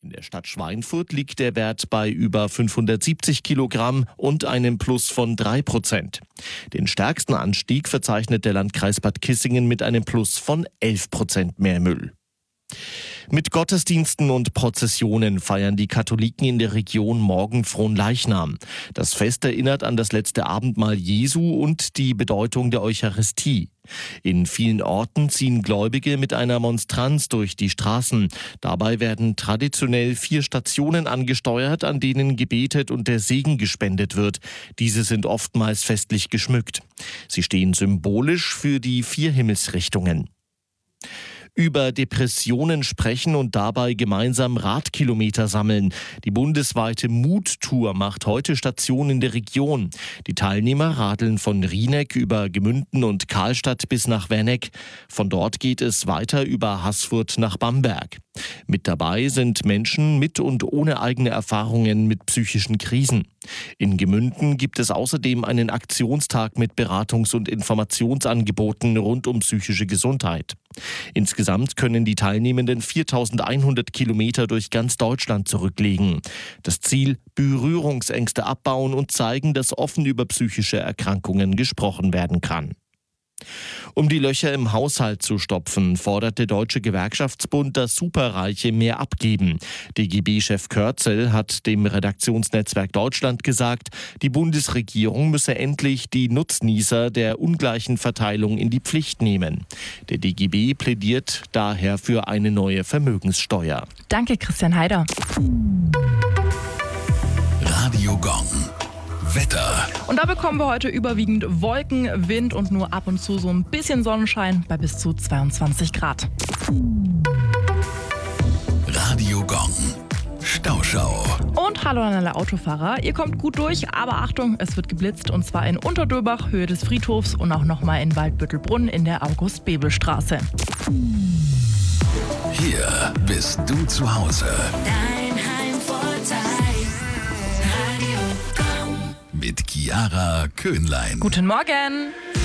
In der Stadt Schweinfurt liegt der Wert bei über 570 Kilogramm und einem Plus von 3%. Den stärksten Anstieg verzeichnet der Landkreis Bad Kissingen mit einem Plus von 11% mehr Müll. Mit Gottesdiensten und Prozessionen feiern die Katholiken in der Region morgen Fronleichnam. Das Fest erinnert an das letzte Abendmahl Jesu und die Bedeutung der Eucharistie. In vielen Orten ziehen Gläubige mit einer Monstranz durch die Straßen. Dabei werden traditionell 4 Stationen angesteuert, an denen gebetet und der Segen gespendet wird. Diese sind oftmals festlich geschmückt. Sie stehen symbolisch für die 4 Himmelsrichtungen. Über Depressionen sprechen und dabei gemeinsam Radkilometer sammeln. Die bundesweite Mut-Tour macht heute Station in der Region. Die Teilnehmer radeln von Rieneck über Gemünden und Karlstadt bis nach Werneck. Von dort geht es weiter über Haßfurt nach Bamberg. Mit dabei sind Menschen mit und ohne eigene Erfahrungen mit psychischen Krisen. In Gemünden gibt es außerdem einen Aktionstag mit Beratungs- und Informationsangeboten rund um psychische Gesundheit. Insgesamt können die Teilnehmenden 4.100 Kilometer durch ganz Deutschland zurücklegen. Das Ziel: Berührungsängste abbauen und zeigen, dass offen über psychische Erkrankungen gesprochen werden kann. Um die Löcher im Haushalt zu stopfen, fordert der Deutsche Gewerkschaftsbund, dass Superreiche mehr abgeben. DGB-Chef Kürzel hat dem Redaktionsnetzwerk Deutschland gesagt, die Bundesregierung müsse endlich die Nutznießer der ungleichen Verteilung in die Pflicht nehmen. Der DGB plädiert daher für eine neue Vermögenssteuer. Danke, Christian Heider. Radio Gong. Wetter. Und da bekommen wir heute überwiegend Wolken, Wind und nur ab und zu so ein bisschen Sonnenschein bei bis zu 22 Grad. Radio Gong. Stauschau. Und hallo an alle Autofahrer. Ihr kommt gut durch, aber Achtung, es wird geblitzt und zwar in Unterdöbach, Höhe des Friedhofs und auch nochmal in Waldbüttelbrunn in der August-Bebel-Straße. Hier bist du zu Hause. Dein Heimvorteil. Radio Gong. Mit Chiara Köhnlein. Guten Morgen!